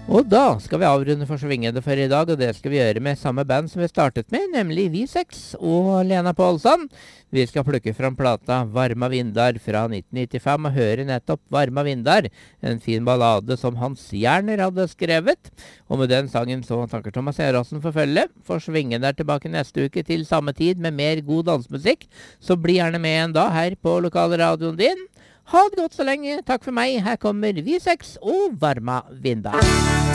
Og da skal vi avrunde for Svingede for i dag, og det skal vi gjøre med samme band som vi startet med, nemlig Vi6 og Lena Pålsson. Vi skal plukke fram plata Varma Vindar fra 1995 og høre nettopp Varma Vindar, en fin ballade som Hans Jerner hadde skrevet. Og med den sangen så takker Thomas Eråsen for følge. For Svingede er tilbake neste uke til samme tid med mer god dansemusikk, så bli gjerne med en da her på lokalradioen din. Ha det godt så lenge. Takk for meg. Her kommer Vi6 og Varma Vindar.